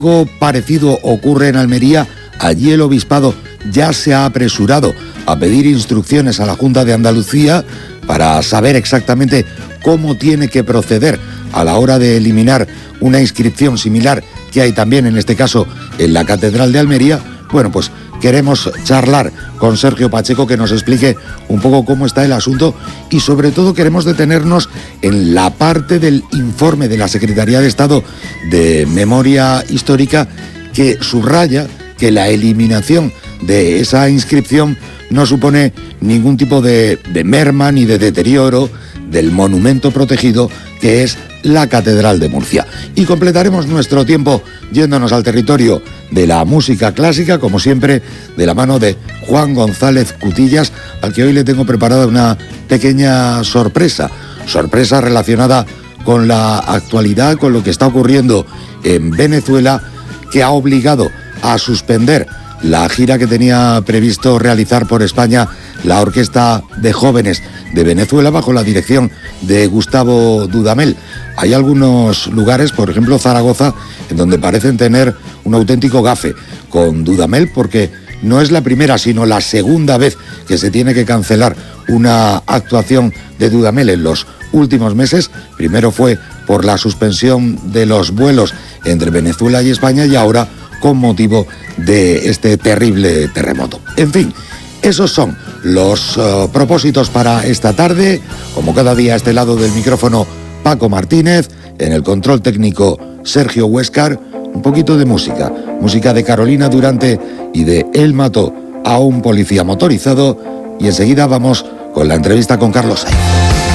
Algo parecido ocurre en Almería. Allí el obispado ya se ha apresurado a pedir instrucciones a la Junta de Andalucía para saber exactamente cómo tiene que proceder a la hora de eliminar una inscripción similar que hay también en este caso en la Catedral de Almería. Bueno, pues queremos charlar con Sergio Pacheco, que nos explique un poco cómo está el asunto, y sobre todo queremos detenernos en la parte del informe de la Secretaría de Estado de Memoria Histórica, que subraya que la eliminación de esa inscripción no supone ningún tipo de merma ni de deterioro del monumento protegido que es la Catedral de Murcia. Y completaremos nuestro tiempo yéndonos al territorio de la música clásica, como siempre, de la mano de Juan González Cutillas, al que hoy le tengo preparada una pequeña sorpresa relacionada con la actualidad, con lo que está ocurriendo en Venezuela, que ha obligado a suspender la gira que tenía previsto realizar por España la Orquesta de Jóvenes de Venezuela bajo la dirección de Gustavo Dudamel. Hay algunos lugares, por ejemplo Zaragoza, en donde parecen tener un auténtico gafe con Dudamel, porque no es la primera, sino la segunda vez que se tiene que cancelar una actuación de Dudamel en los últimos meses. Primero fue por la suspensión de los vuelos entre Venezuela y España, y ahora con motivo de este terrible terremoto. En fin, esos son los propósitos para esta tarde. Como cada día, a este lado del micrófono, Paco Martínez, en el control técnico Sergio Huéscar. Un poquito de música de Carolina Durante y de Él mató a un policía motorizado, y enseguida vamos con la entrevista con Carlos Sainz.